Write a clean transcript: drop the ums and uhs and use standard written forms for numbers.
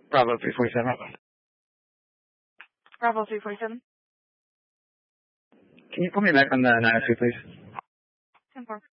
Bravo 347. Bravo 347. Can you put me back on the 902, please? 10-4.